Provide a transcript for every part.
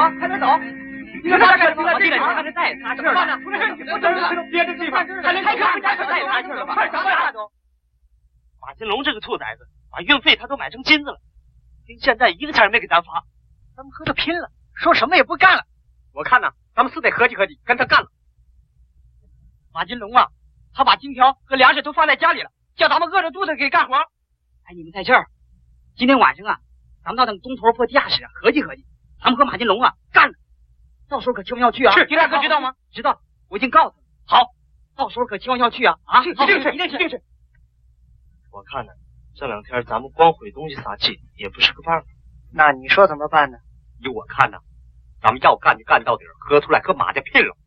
快点走！你这啥事？我这个看着再也擦气了。不是，我怎么憋着地方？还能开看再也擦气了吧？快什么呀都！ 马金龙这个兔崽子，把运费他都买成金子了，đến现在一个钱也没给咱发， 咱们和他拼了，说什么也不干了。我看呢，咱们是得合计合计，跟他干了。马金龙啊，他把金条和粮食都放在家里了，叫咱们饿着肚子给干活。哎，你们在这儿，今天晚上啊，咱们到那个东头坡地下室合计合计，咱们和马金龙啊干了。到时候可千万要去啊！是，丁大哥知道吗？知道，我已经告诉他。好，到时候可千万要去啊！啊，一定是，一定是，一定是。 我看呢，这两天咱们光毁东西撒气也不是个办法。 那你说怎么办呢？ 依我看呢，咱们要干就干到底，喝出来和马家拼了。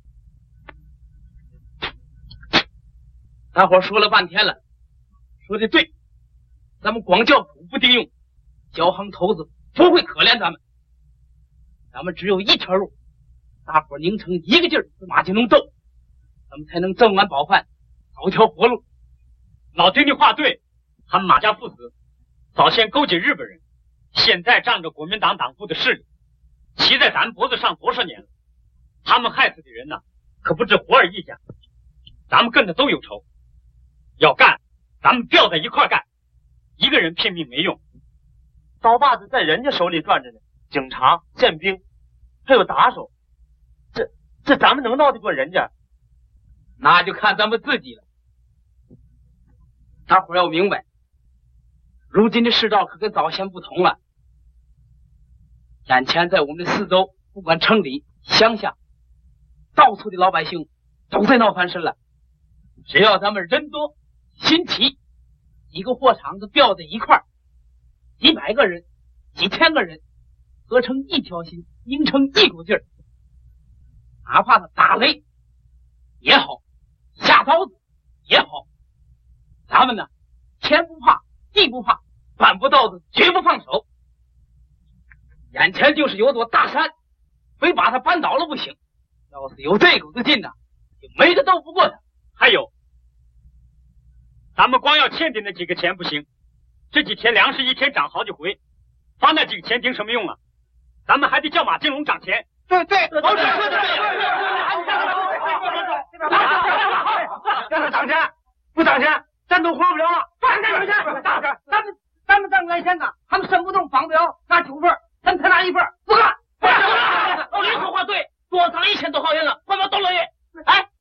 大伙说了半天了，说的对，咱们光叫苦不顶用，交行头子不会可怜咱们。咱们只有一条路，大伙拧成一个劲儿和马金龙斗，咱们才能挣完饱饭，找条活路。 老丁的话对，他们马家父子早先勾结日本人，现在仗着国民党党部的势力，骑在咱脖子上多少年了。他们害死的人呢，可不止活儿一家，咱们跟着都有仇。要干，咱们吊在一块干，一个人拼命没用。 刀把子在人家手里攥着呢，警察、宪兵，还有打手，这咱们能闹得过人家？ 那就看咱们自己了。大伙要明白，如今的世道可跟早先不同了。眼前在我们的四周，不管城里、乡下，到处的老百姓都在闹翻身了。只要咱们人多心齐，几个货场子吊在一块儿，几百个人、几千个人合成一条心，拧成一股劲儿，哪怕他打雷也好，下刀子也好，咱们呢，天不怕地不怕，搬不到的绝不放手。眼前就是有座大山，非把它搬倒了不行。要是有这股子劲呢，就没个斗不过他。 还有，咱们光要欠的那几个钱不行，这几天粮食一天涨好几回，发那几个钱顶什么用啊？咱们还得叫马金龙涨钱。 对对， 老李说的对。 让他涨钱，不涨钱，咱都活不了了。涨钱，咱们挣来钱呢，他们生不动，防不了，拿9份，咱才拿1份，不干。 老李说话对，多涨1000多好人了，我们都乐意。哎，